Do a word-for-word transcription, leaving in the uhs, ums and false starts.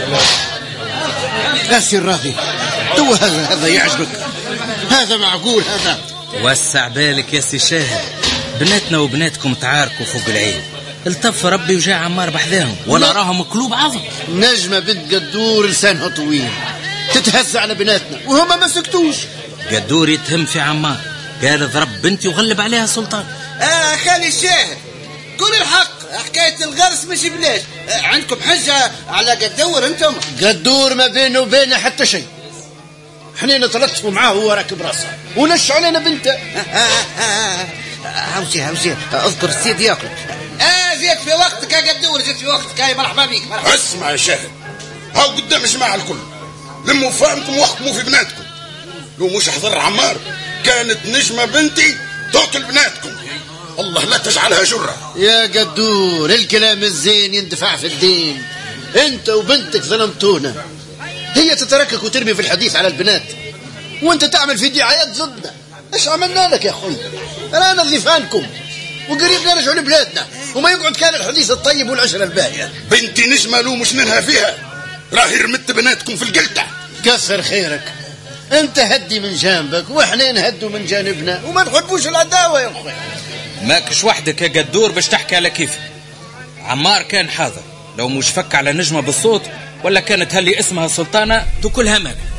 يا سي الراضي، تو هذا هذا يعجبك؟ هذا معقول هذا؟ وسع بالك يا سي شاهد، بناتنا وبناتكم تعاركوا فوق العين، التف ربي وجاء عمار بحذاهم ولا راهم قلوب عظم. نجمة بنت قدور لسانها طويل تتهز على بناتنا وهما ما سكتوش. قدور يتهم في عمار، قال ضرب بنتي وغلب عليها سلطان. آه خالي الشاهد، قول الحق، حكاية الغرس مش بلاش. آه عندكم حجة على قدور انتم؟ قدور ما بينه وبينه حتى شيء، احنا نتلطفوا معاه وهو راكب راسه ونش علينا بنته. هاوسي هاوسي اذكر السيد ياكل. اه جيت في وقتك يا قدور، جيت في وقتك. هاي مرحبا بيك. مرحبا. اسمع يا شاهد، هاو قدام جماعة الكل، لموا فهمكم واحكموا في بناتكم. لو مش حضر عمار كانت نجمة بنتي تقتل بناتكم. الله لا تجعلها جرة. يا قدور الكلام الزين يندفع في الدين، انت وبنتك ظلمتونا، هي تتركك وترمي في الحديث على البنات وانت تعمل في دعايات ضدنا. ايش عملنا لك يا اخوي؟ انا نظيفانكم وقريب نرجعوا لبلادنا وما يقعد كان الحديث الطيب والعشرة الباقية. بنتي نجمة لو مش ننهى فيها راهي رمت بناتكم في القلتة. كسر خيرك، انت هدي من جانبك واحنا نهدوا من جانبنا وما نحبوش العداوة يا اخوي. ماكش وحدك يا قدور باش تحكي على كيف. عمار كان حاضر، لو مش فك على نجمة بالصوت ولا كانت هاللي اسمها سلطانة تكلها مال.